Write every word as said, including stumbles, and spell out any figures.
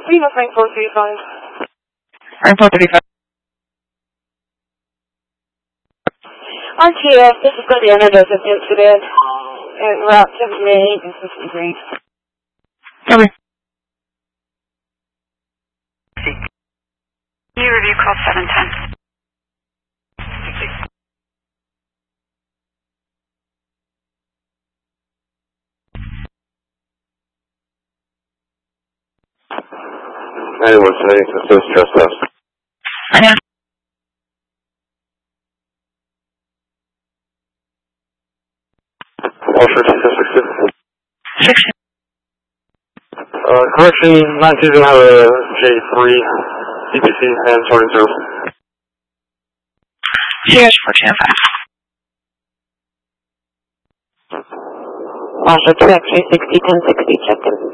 Lima Frank four three five. Frank four three five. R T F, this is Glendiana Joseph incident at Route seventy-eight and fifty-three. Copy. Can you review call seven ten? ninety-one seventy, so stress test. I know. Officer six six. Six. Uh, correction, nineteen have a J three, D P C, and sorting service. C H fourteen oh five. Officer two X three sixty, ten sixty, check in.